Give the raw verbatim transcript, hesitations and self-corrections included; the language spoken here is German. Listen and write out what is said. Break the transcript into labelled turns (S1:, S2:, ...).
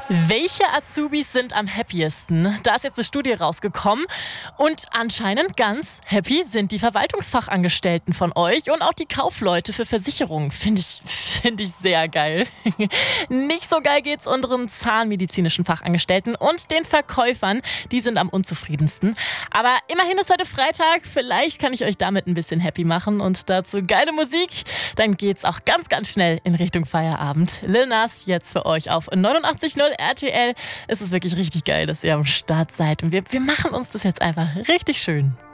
S1: Welche Azubis sind am happiesten? Da ist jetzt eine Studie rausgekommen und anscheinend ganz happy sind die Verwaltungsfachangestellten von euch und auch die Kaufleute für Versicherungen. Finde ich, finde ich sehr geil. Nicht so geil geht's unseren zahnmedizinischen Fachangestellten und den Verkäufern. Die sind am unzufriedensten. Aber immerhin ist heute Freitag. Vielleicht kann ich euch damit ein bisschen happy machen und dazu geile Musik. Dann geht's auch ganz, ganz schnell in Richtung Feierabend. Lil Nas jetzt für euch auf neunundachtzig Komma null R T L. Es ist wirklich richtig geil, dass ihr am Start seid. Und wir, wir machen uns das jetzt einfach richtig schön.